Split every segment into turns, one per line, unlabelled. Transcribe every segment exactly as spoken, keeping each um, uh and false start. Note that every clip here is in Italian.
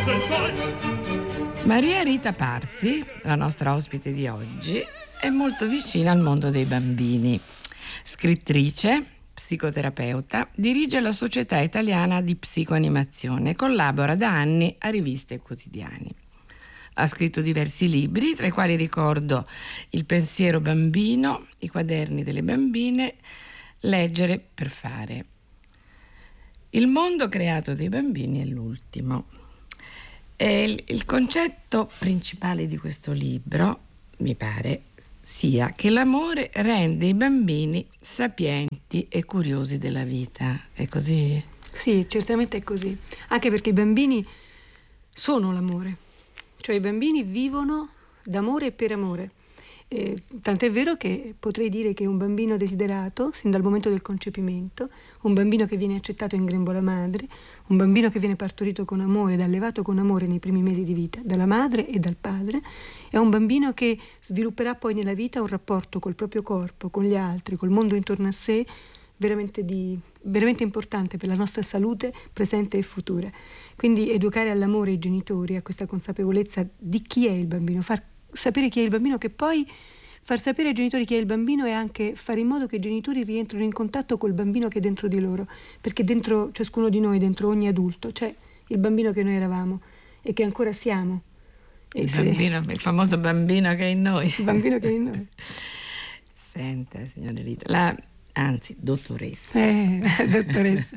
Maria Rita Parsi, la nostra ospite di oggi, è molto vicina al mondo dei bambini. Scrittrice, psicoterapeuta, dirige la Società Italiana di Psicoanimazione e collabora da anni a riviste e quotidiani. Ha scritto diversi libri, tra i quali ricordo Il pensiero bambino, I quaderni delle bambine, Leggere per fare. Il mondo creato dai bambini è l'ultimo. E il, il concetto principale di questo libro, mi pare, sia che l'amore rende i bambini sapienti e curiosi della vita. È così?
Sì, certamente è così. Anche perché i bambini sono l'amore. Cioè i bambini vivono d'amore e per amore. Eh, tant'è vero che potrei dire che un bambino desiderato, sin dal momento del concepimento, un bambino che viene accettato in grembo alla madre, un bambino che viene partorito con amore ed allevato con amore nei primi mesi di vita, dalla madre e dal padre, è un bambino che svilupperà poi nella vita un rapporto col proprio corpo, con gli altri, col mondo intorno a sé, veramente, di, veramente importante per la nostra salute presente e futura. Quindi educare all'amore i genitori, a questa consapevolezza di chi è il bambino, far sapere chi è il bambino, che poi far sapere ai genitori chi è il bambino è anche fare in modo che i genitori rientrino in contatto col bambino che è dentro di loro, perché dentro ciascuno di noi, dentro ogni adulto, c'è il bambino che noi eravamo e che ancora siamo.
Il, se... bambino, il famoso bambino che è in noi.
Il bambino che è in noi.
Senta, signora Rita, la, anzi, dottoressa.
Eh, dottoressa.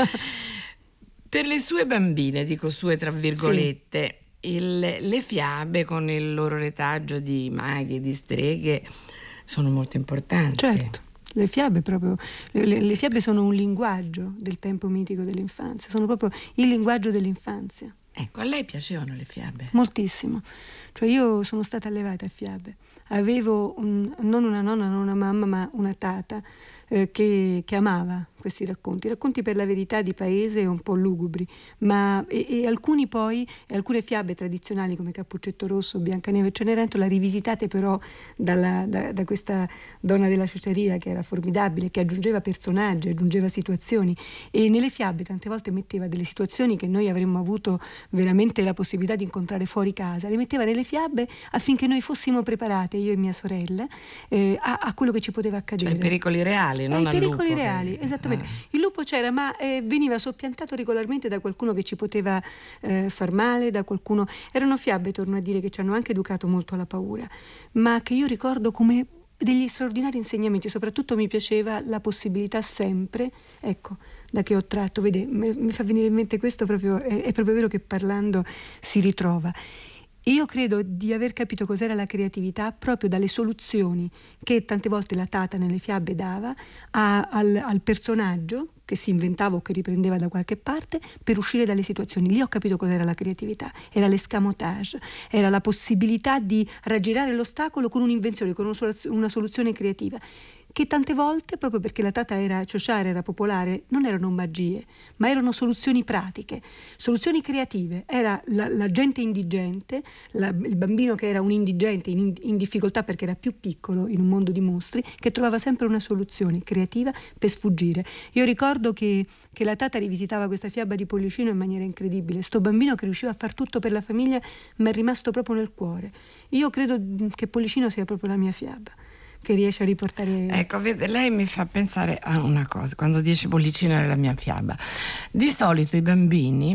Per le sue bambine, dico sue tra virgolette, sì. Il, le fiabe con il loro retaggio di maghi e di streghe sono molto importanti.
Certo, le fiabe proprio le, le, le fiabe sono un linguaggio del tempo mitico dell'infanzia, sono proprio il linguaggio dell'infanzia.
Ecco, a lei piacevano le fiabe?
Moltissimo. Cioè io sono stata allevata a fiabe. Avevo un, non una nonna, non una mamma, ma una tata eh, che, che amava questi racconti, racconti per la verità di paese un po' lugubri, ma e, e alcuni poi, e alcune fiabe tradizionali come Cappuccetto Rosso, Biancaneve e Cenerentola, rivisitate però dalla, da, da questa donna della ciociaria che era formidabile, che aggiungeva personaggi, aggiungeva situazioni, e nelle fiabe tante volte metteva delle situazioni che noi avremmo avuto veramente la possibilità di incontrare fuori casa, le metteva nelle fiabe affinché noi fossimo preparate, io e mia sorella, eh, a, a quello che ci poteva accadere.
Cioè i pericoli reali, non al lupo.
I pericoli reali,
che...
esattamente. Ah. Il lupo c'era, ma eh, veniva soppiantato regolarmente da qualcuno che ci poteva eh, far male, da qualcuno... Erano fiabe, torno a dire, che ci hanno anche educato molto alla paura, ma che io ricordo come degli straordinari insegnamenti. Soprattutto mi piaceva la possibilità sempre, ecco, da che ho tratto, vede, mi fa venire in mente questo proprio, è, è proprio vero che parlando si ritrova. Io credo di aver capito cos'era la creatività proprio dalle soluzioni che tante volte la tata nelle fiabe dava a, al, al personaggio che si inventava o che riprendeva da qualche parte per uscire dalle situazioni. Lì ho capito cos'era la creatività, era l'escamotage, era la possibilità di raggirare l'ostacolo con un'invenzione, con una soluzione creativa, che tante volte, proprio perché la tata era ciociara, era popolare, non erano magie, ma erano soluzioni pratiche, soluzioni creative. Era la, la gente indigente, la, il bambino che era un indigente in, in difficoltà perché era più piccolo in un mondo di mostri, che trovava sempre una soluzione creativa per sfuggire. Io ricordo che, che la tata rivisitava questa fiaba di Pollicino in maniera incredibile. Sto bambino che riusciva a far tutto per la famiglia mi è rimasto proprio nel cuore. Io credo che Pollicino sia proprio la mia fiaba, che riesce a riportare...
Ecco, vede, lei mi fa pensare a una cosa, quando dice Pollicino era la mia fiaba. Di solito i bambini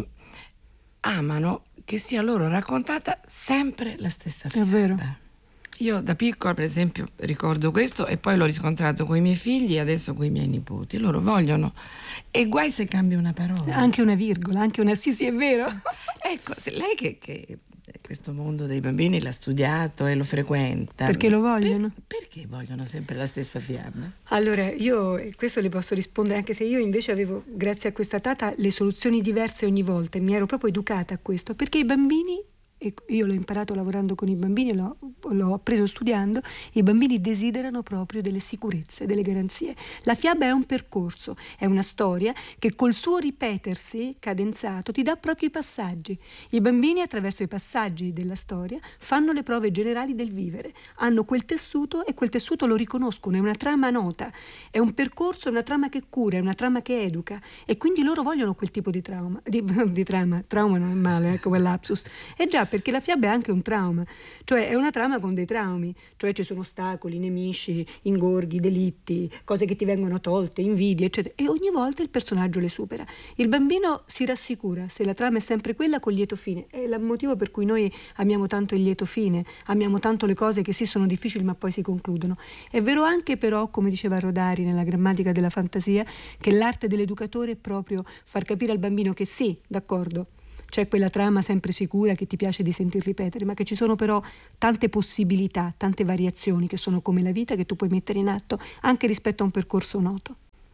amano che sia loro raccontata sempre la stessa fiaba.
È vero.
Io da piccola, per esempio, ricordo questo e poi l'ho riscontrato con i miei figli e adesso con i miei nipoti. Loro vogliono, e guai se cambia una parola.
Anche una virgola, anche una... Sì, sì, è vero.
Ecco, se lei che... che questo mondo dei bambini l'ha studiato e lo frequenta.
Perché lo vogliono?
Per, perché vogliono sempre la stessa fiaba?
Allora, io questo le posso rispondere, anche se io invece avevo, grazie a questa tata, le soluzioni diverse ogni volta e mi ero proprio educata a questo, perché i bambini e io l'ho imparato lavorando con i bambini, l'ho, l'ho appreso studiando, i bambini desiderano proprio delle sicurezze, delle garanzie. La fiaba è un percorso, è una storia che col suo ripetersi cadenzato ti dà proprio i passaggi. I bambini attraverso i passaggi della storia fanno le prove generali del vivere, hanno quel tessuto e quel tessuto lo riconoscono, è una trama nota, è un percorso, è una trama che cura, è una trama che educa, e quindi loro vogliono quel tipo di trauma, di, di trama, trauma non è male, ecco quel lapsus. È già perché la fiaba è anche un trauma, cioè è una trama con dei traumi, cioè ci sono ostacoli, nemici, ingorghi, delitti, cose che ti vengono tolte, invidie, eccetera, e ogni volta il personaggio le supera. Il bambino si rassicura se la trama è sempre quella col lieto fine, è il motivo per cui noi amiamo tanto il lieto fine, amiamo tanto le cose che sì sono difficili ma poi si concludono. È vero anche però, come diceva Rodari nella grammatica della fantasia, che l'arte dell'educatore è proprio far capire al bambino che sì, d'accordo, c'è quella trama sempre sicura che ti piace di sentir ripetere, ma che ci sono però tante possibilità, tante variazioni che sono come la vita che tu puoi mettere in atto anche rispetto a un percorso noto.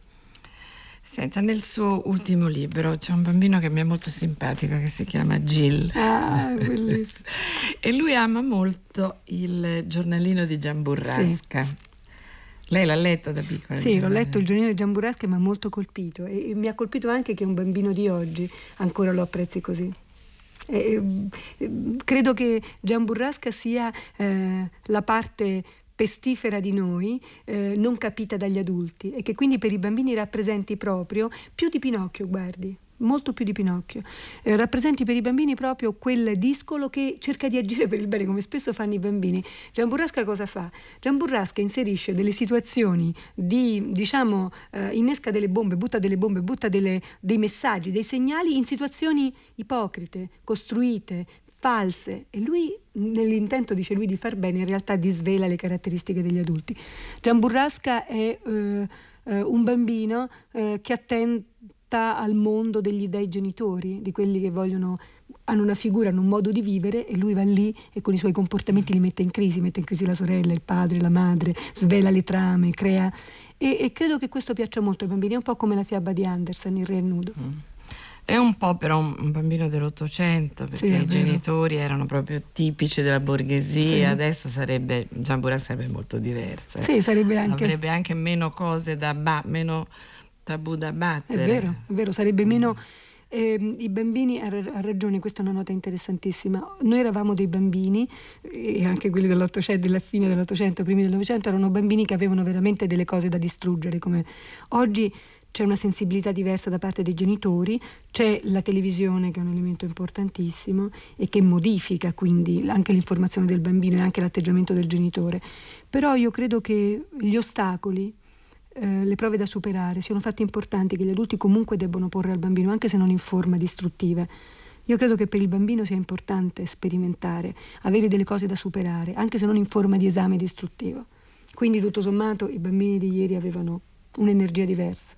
Senta, nel suo ultimo libro c'è un bambino che mi è molto simpatico che si chiama Gil.
Ah, bellissimo.
E lui ama molto il giornalino di Gian Burrasca. Sì. Lei l'ha letto da piccola?
Sì, l'ho letto il giornalino di Gian Burrasca e mi ha molto colpito, e, e mi ha colpito anche che un bambino di oggi ancora lo apprezzi così. E, e, credo che Gian Burrasca sia eh, la parte pestifera di noi, eh, non capita dagli adulti, e che quindi per i bambini rappresenti proprio più di Pinocchio, guardi, molto più di Pinocchio, eh, rappresenti per i bambini proprio quel discolo che cerca di agire per il bene, come spesso fanno i bambini. Gian Burrasca cosa fa? Gian Burrasca inserisce delle situazioni di, diciamo, eh, innesca delle bombe, butta delle bombe, butta delle, dei messaggi, dei segnali in situazioni ipocrite, costruite, false, e lui, nell'intento, dice lui, di far bene, in realtà disvela le caratteristiche degli adulti. Gian Burrasca è eh, eh, un bambino eh, che attenta al mondo degli dei genitori, di quelli che vogliono, hanno una figura, hanno un modo di vivere, e lui va lì e con i suoi comportamenti li mette in crisi, mette in crisi la sorella, il padre, la madre, svela le trame, crea, e, e credo che questo piaccia molto ai bambini. È un po' come la fiaba di Andersen, Il re nudo. Mm.
È un po' però un, un bambino dell'Ottocento, perché sì, i genitori erano proprio tipici della borghesia, sì. Adesso sarebbe, Gian Burrasca sarebbe molto diverso.
Sì, sarebbe anche...
Avrebbe anche meno cose da ba- meno tabù da battere.
È vero, è vero, sarebbe meno... Eh, i bambini, ha, ha ragione, questa è una nota interessantissima. Noi eravamo dei bambini, e anche quelli dell'Ottocento, della fine dell'Ottocento, primi del Novecento, erano bambini che avevano veramente delle cose da distruggere. Come oggi c'è una sensibilità diversa da parte dei genitori, c'è la televisione che è un elemento importantissimo e che modifica quindi anche l'informazione del bambino e anche l'atteggiamento del genitore. Però io credo che gli ostacoli, Eh, le prove da superare siano fatti importanti che gli adulti comunque debbono porre al bambino, anche se non in forma distruttiva. Io credo che per il bambino sia importante sperimentare, avere delle cose da superare, anche se non in forma di esame distruttivo. Quindi tutto sommato i bambini di ieri avevano un'energia diversa.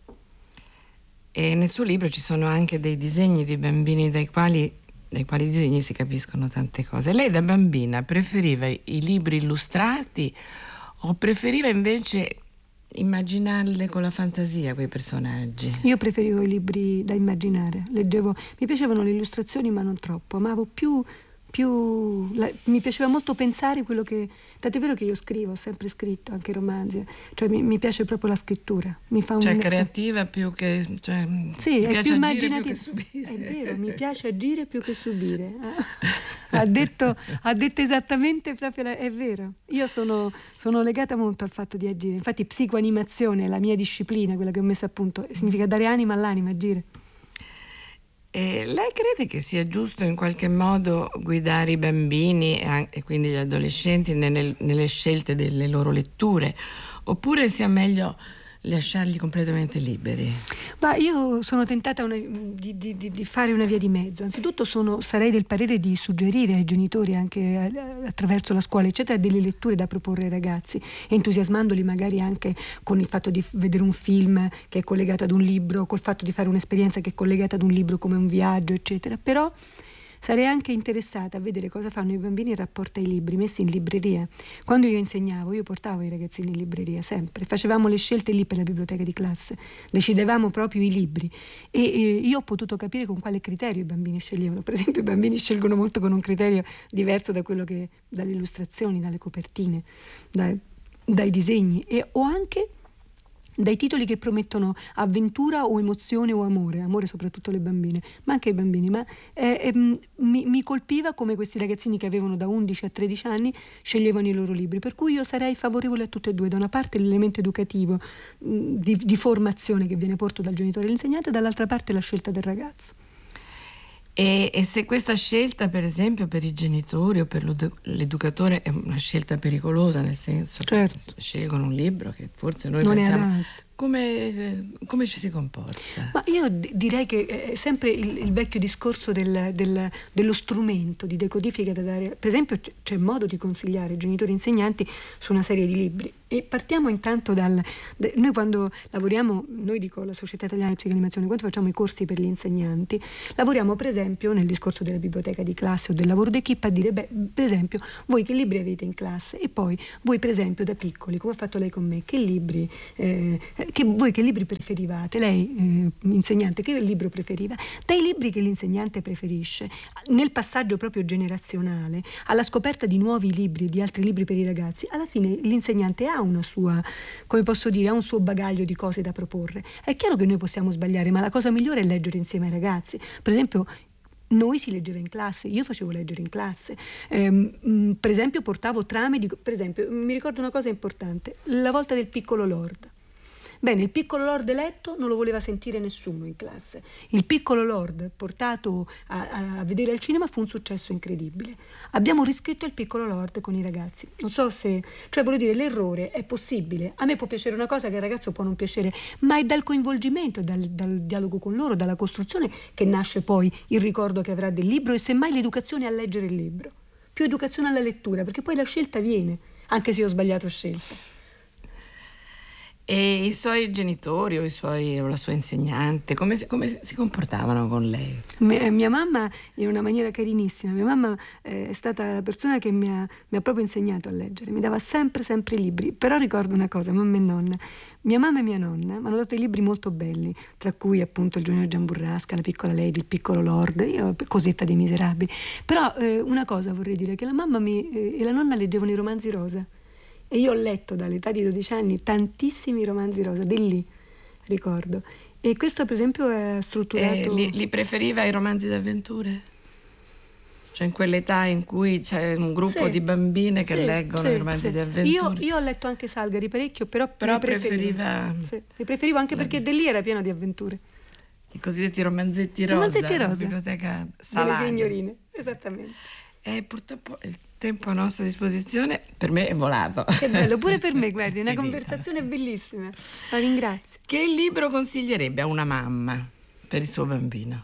E nel suo libro ci sono anche dei disegni di bambini dai quali, dai quali disegni si capiscono tante cose. Lei da bambina preferiva i libri illustrati o preferiva invece immaginarle con la fantasia quei personaggi?
Io preferivo i libri da immaginare, leggevo, mi piacevano le illustrazioni ma non troppo, amavo più, più la, mi piaceva molto pensare quello che, tant'è vero che io scrivo, ho sempre scritto, anche romanzi, cioè mi, mi piace proprio la scrittura, mi fa un
cioè
effetto.
Creativa più che, cioè,
sì,
mi
è
piace
più
immaginativa, più che
subire. È vero, mi piace agire più che subire. Ha detto, ha detto esattamente proprio la, è vero. Io sono, sono legata molto al fatto di agire. Infatti psicoanimazione è la mia disciplina, quella che ho messo a punto, significa dare anima all'anima, agire.
E lei crede che sia giusto in qualche modo guidare i bambini e, anche, e quindi gli adolescenti nelle, nelle scelte delle loro letture, oppure sia meglio lasciarli completamente liberi?
Ma io sono tentata una, di, di, di fare una via di mezzo. Anzitutto sono, sarei del parere di suggerire ai genitori, anche attraverso la scuola eccetera, delle letture da proporre ai ragazzi, entusiasmandoli magari anche con il fatto di vedere un film che è collegato ad un libro, col fatto di fare un'esperienza che è collegata ad un libro come un viaggio eccetera. Però sarei anche interessata a vedere cosa fanno i bambini in rapporto ai libri messi in libreria. Quando io insegnavo, io portavo i ragazzini in libreria sempre, facevamo le scelte lì per la biblioteca di classe, decidevamo proprio i libri e, e io ho potuto capire con quale criterio i bambini sceglievano. Per esempio, i bambini scelgono molto con un criterio diverso da quello che dalle illustrazioni, dalle copertine, dai, dai disegni e o anche dai titoli che promettono avventura o emozione o amore, amore soprattutto le bambine, ma anche i bambini. Ma eh, eh, mi, mi colpiva come questi ragazzini che avevano da undici a tredici anni sceglievano i loro libri, per cui io sarei favorevole a tutte e due: da una parte l'elemento educativo mh, di, di formazione che viene portato dal genitore e dall'insegnante, dall'altra parte la scelta del ragazzo.
E, e se questa scelta, per esempio, per i genitori o per l'educatore è una scelta pericolosa, nel senso
certo.
che scelgono un libro che forse noi
non
pensiamo...
è adatto.
Come, come ci si comporta?
Ma io d- direi che è sempre il, il vecchio discorso del, del, dello strumento di decodifica da dare. Per esempio c- c'è modo di consigliare ai genitori e insegnanti su una serie di libri, e partiamo intanto dal de, noi quando lavoriamo, noi dico la Società Italiana di Psicoanimazione, quando facciamo i corsi per gli insegnanti lavoriamo per esempio nel discorso della biblioteca di classe o del lavoro d'equipe a dire, beh, per esempio voi che libri avete in classe, e poi voi per esempio da piccoli, come ha fatto lei con me, che libri eh, che voi che libri preferivate, lei eh, insegnante che libro preferiva, dai libri che l'insegnante preferisce, nel passaggio proprio generazionale alla scoperta di nuovi libri, di altri libri per i ragazzi, alla fine l'insegnante ha una sua, come posso dire, ha un suo bagaglio di cose da proporre. È chiaro che noi possiamo sbagliare, ma la cosa migliore è leggere insieme ai ragazzi. Per esempio noi si leggeva in classe, io facevo leggere in classe, ehm, per esempio portavo trame di, per esempio mi ricordo una cosa importante, La volta del piccolo Lord. Bene, il piccolo Lord letto non lo voleva sentire nessuno in classe. Il piccolo Lord portato a, a vedere al cinema fu un successo incredibile. Abbiamo riscritto il piccolo Lord con i ragazzi. Non so se, cioè voglio dire, l'errore è possibile. A me può piacere una cosa che al ragazzo può non piacere, ma è dal coinvolgimento, dal, dal dialogo con loro, dalla costruzione che nasce poi il ricordo che avrà del libro e semmai l'educazione a leggere il libro. Più educazione alla lettura, perché poi la scelta viene, anche se io ho sbagliato scelta.
E i suoi genitori o, i suoi, o la sua insegnante, come si, come si comportavano con lei?
Mia, mia mamma in una maniera carinissima. Mia mamma eh, è stata la persona che mi ha, mi ha proprio insegnato a leggere, mi dava sempre sempre i libri. Però ricordo una cosa, mamma e nonna, mia mamma e mia nonna mi hanno dato i libri molto belli, tra cui appunto il Giornale Gian Burrasca, La piccola Lady, Il piccolo Lord, io, Cosetta dei Miserabili. Però eh, una cosa vorrei dire, che la mamma mi, eh, e la nonna leggevano i romanzi rosa. E io ho letto dall'età di dodici anni tantissimi romanzi rosa, di lì ricordo. E questo per esempio è strutturato...
E li, li preferiva i romanzi d'avventure? Cioè in quell'età in cui c'è un gruppo
sì,
di bambine che
sì,
leggono
sì,
i romanzi
sì.
d'avventure?
Io, io ho letto anche Salgari parecchio, però,
però
li preferivo.
preferiva...
Sì, li preferivo anche perché di lì era pieno di avventure.
I cosiddetti romanzetti rosa,
romanzetti rosa.
La biblioteca Salani.
Delle signorine, esattamente.
E purtroppo il tempo a nostra disposizione per me è volato.
Che bello, pure per me, guardi, una conversazione bellissima. La ringrazio.
Che libro consiglierebbe a una mamma per il suo bambino?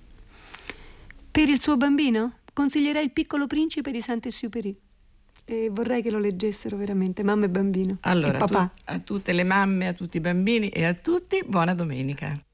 Per il suo bambino? Consiglierei Il piccolo principe di Saint-Exupéry. E vorrei che lo leggessero veramente, mamma e bambino.
Allora,
e papà.
Tu, a tutte le mamme, a tutti i bambini e a tutti, buona domenica.